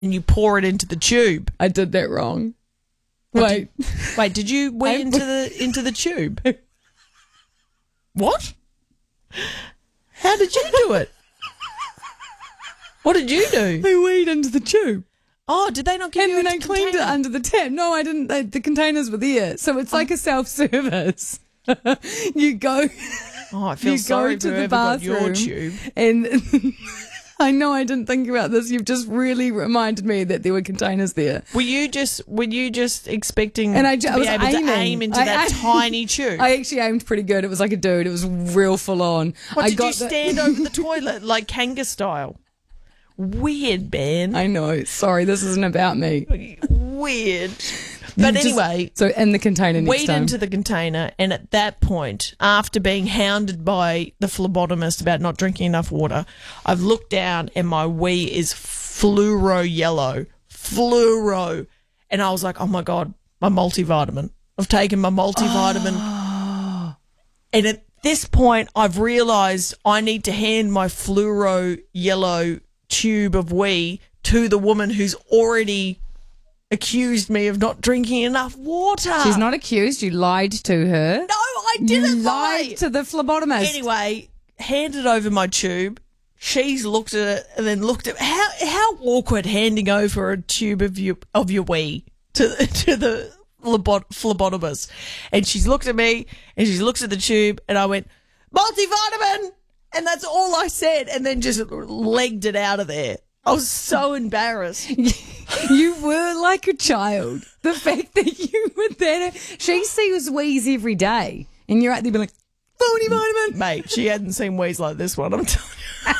and you pour it into the tube. I did that wrong. Wait, did you wee into the tube? What? How did you do it? What did you do? I weed into the tube. Oh, did they not give you a container? And then I cleaned it under the tap. No, I didn't. The containers were there. So it's like a self-service. You go... Oh, I feel sorry for whoever got your tube. And I know I didn't think about this. You've just really reminded me that there were containers there. Were you just expecting and I to be able to aim into that tiny tube? I actually aimed pretty good. It was like a dude. It was real full on. Did you stand over the toilet like Kanga style? Weird, man. I know. Sorry, this isn't about me. Weird. But anyway, so in the container next weed time. into the container, and at that point, after being hounded by the phlebotomist about not drinking enough water, I've looked down and my wee is fluoro yellow. Fluoro. And I was like, oh my God, my multivitamin. I've taken my multivitamin. Oh. And at this point, I've realised I need to hand my fluoro yellow tube of wee to the woman who's already accused me of not drinking enough water. She's not accused. You lied to her. No, I didn't lie. Lied to the phlebotomist. Anyway, handed over my tube. She's looked at it and then looked at how awkward handing over a tube of your wee to the phlebotomist. And she's looked at me and she's looked at the tube and I went, multivitamin! And that's all I said, and then just legged it out of there. I was so embarrassed. You were like a child. The fact that you were there. She sees wheeze every day, and you're out there being like, phony vitamin. Mate, she hadn't seen wheeze like this one, I'm telling you.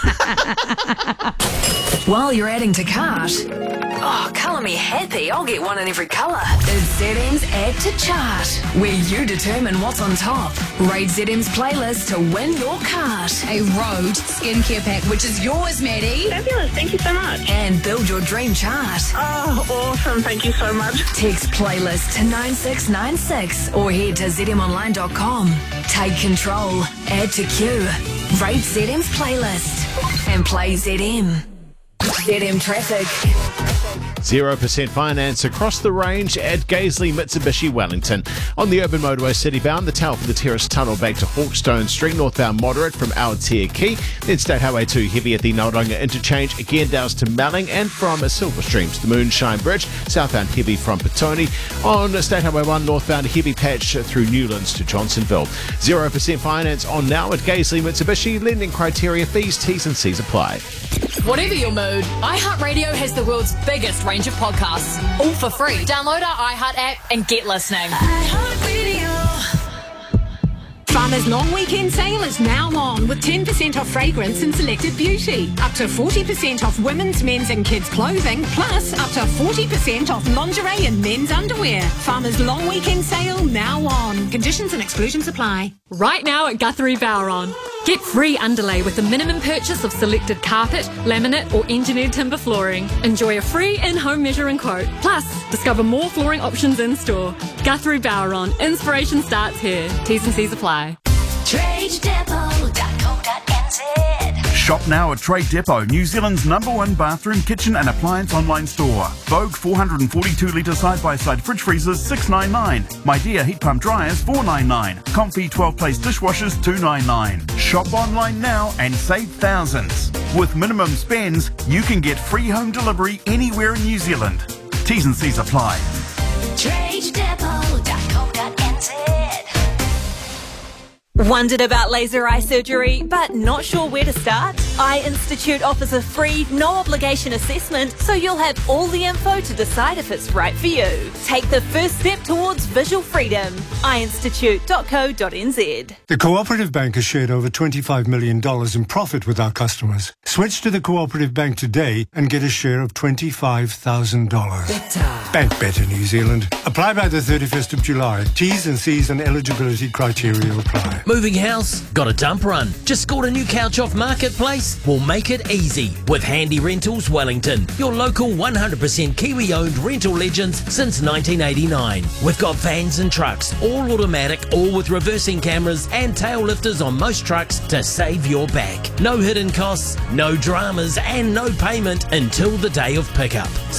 While you're adding to cart, colour me happy, I'll get one in every colour. It's ZM's Add to Chart, where you determine what's on top. Rate ZM's playlist to win your cart. A Rode skincare pack, which is yours, Maddie. Fabulous, thank you so much. And build your dream chart. Oh, awesome, thank you so much. Text playlist to 9696 or head to zmonline.com. Take control, add to queue, rate ZM's playlist, and play ZM. ZM Traffic. 0% finance across the range at Gaisley Mitsubishi Wellington. On the urban motorway citybound, the tower for the Terrace Tunnel back to Hawkstone Street, northbound moderate from Aotea Quay. Then State Highway 2 heavy at the Nauranga interchange, again down to Melling, and from Silverstream to the Moonshine Bridge, southbound heavy from Petone. On State Highway 1 northbound heavy patch through Newlands to Johnsonville. 0% finance on now at Gaisley Mitsubishi. Lending criteria, fees, T's and C's apply. Whatever your mood, iHeartRadio has the world's biggest range of podcasts, all for free. Download our iHeart app and get listening. Farmer's long weekend sale is now on with 10% off fragrance and selected beauty. Up to 40% off women's, men's and kids clothing, plus up to 40% off lingerie and men's underwear. Farmer's long weekend sale now on. Conditions and exclusions apply. Right now at Guthrie Bowron. Get free underlay with the minimum purchase of selected carpet, laminate or engineered timber flooring. Enjoy a free in-home measuring quote. Plus, discover more flooring options in store. Guthrie Bowron. Inspiration starts here. T's and C's apply. TradeDepot.co.nz. Shop now at Trade Depot, New Zealand's #1 bathroom, kitchen and appliance online store. Vogue 442-litre side-by-side fridge freezers $699. My Dear heat pump dryers $499. Comfy 12-place dishwashers $299. Shop online now and save thousands. With minimum spends, you can get free home delivery anywhere in New Zealand. T's and C's apply. TradeDepot.co.nz. Wondered about laser eye surgery, but not sure where to start? Eye Institute offers a free, no-obligation assessment, so you'll have all the info to decide if it's right for you. Take the first step towards visual freedom. eyeinstitute.co.nz. The Cooperative Bank has shared over $25 million in profit with our customers. Switch to the Cooperative Bank today and get a share of $25,000. Bank better, New Zealand. Apply by the 31st of July. T's and C's and eligibility criteria apply. Moving house? Got a dump run? Just scored a new couch off Marketplace? place? We'll make it easy with Handy Rentals Wellington, your local 100% Kiwi-owned rental legends since 1989. We've got vans and trucks, all automatic, all with reversing cameras and tail lifters on most trucks to save your back. No hidden costs, no dramas, and no payment until the day of pickup.